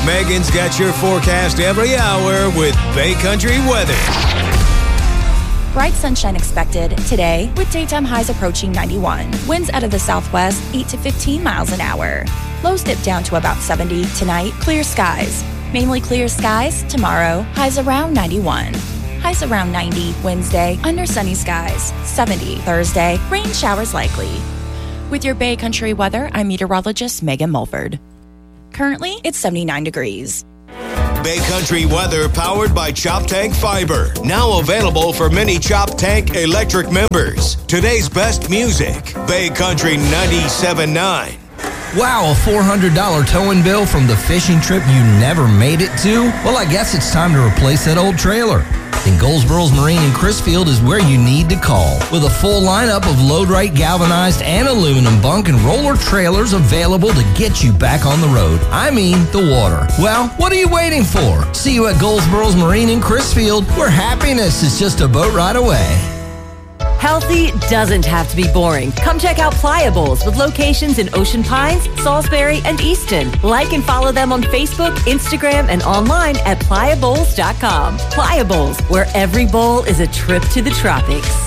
Megan's got your forecast every hour with Bay Country weather. Bright sunshine expected today with daytime highs approaching 91. Winds out of the southwest 8 to 15 miles an hour. Lows dip down to about 70 tonight. Clear skies. Mainly clear skies tomorrow. Highs around 91. Highs around 90 Wednesday. Under sunny skies. 70 Thursday. Rain showers likely. With your Bay Country weather, I'm meteorologist Megan Mulford. Currently, it's 79 degrees. Bay Country weather powered by Chop Tank Fiber. Now available for many Chop Tank electric members. Today's best music. Bay Country 97.9. Wow, a $400 towing bill from the fishing trip you never made it to? Well, I guess it's time to replace that old trailer. Then Goldsboro's Marine in Crisfield is where you need to call. With a full lineup of load-right galvanized and aluminum bunk and roller trailers available to get you back on the road. I mean, the water. Well, what are you waiting for? See you at Goldsboro's Marine in Crisfield, where happiness is just a boat ride away. Healthy doesn't have to be boring. Come check out Pliables with locations in Ocean Pines, Salisbury, and Easton. Like and follow them on Facebook, Instagram, and online at pliables.com. Pliables, where every bowl is a trip to the tropics.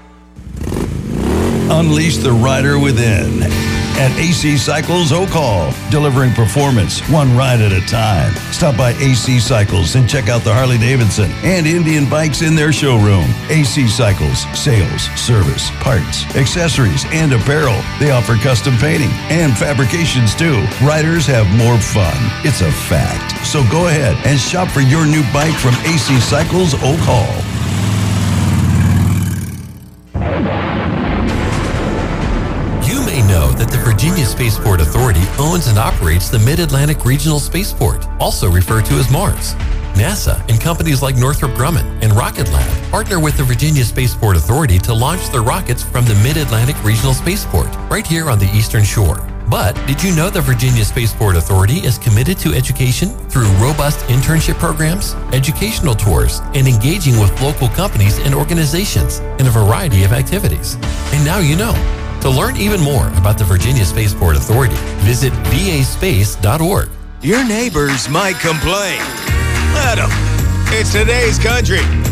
Unleash the rider within at AC Cycles Oak Hall, delivering performance one ride at a time. Stop by AC Cycles and check out the Harley-Davidson and Indian bikes in their showroom. AC Cycles, sales, service, parts, accessories, and apparel. They offer custom painting and fabrications too. Riders have more fun. It's a fact. So go ahead and shop for your new bike from AC Cycles Oak Hall. Know that the Virginia Spaceport Authority owns and operates the Mid-Atlantic Regional Spaceport, also referred to as MARS. NASA and companies like Northrop Grumman and Rocket Lab partner with the Virginia Spaceport Authority to launch their rockets from the Mid-Atlantic Regional Spaceport, right here on the Eastern Shore. But did you know the Virginia Spaceport Authority is committed to education through robust internship programs, educational tours, and engaging with local companies and organizations in a variety of activities? And now you know. To learn even more about the Virginia Spaceport Authority, visit vaspace.org. Your neighbors might complain. Let them. It's today's country.